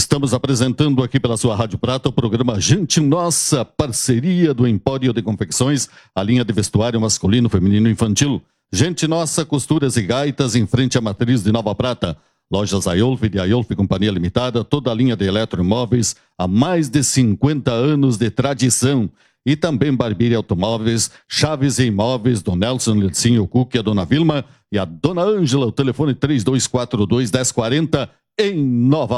Estamos apresentando aqui pela sua Rádio Prata o programa Gente Nossa, parceria do Empório de Confecções, a linha de vestuário masculino, feminino e infantil. Gente Nossa, costuras e gaitas em frente à matriz de Nova Prata. Lojas Aiolf de Aiolf Companhia Limitada, toda a linha de eletroimóveis há mais de 50 anos de tradição. E também Barbearia Automóveis, Chaves e Imóveis, do Nelson Ledcinho Cook, a Dona Vilma e a Dona Ângela, o telefone 3242-1040 em Nova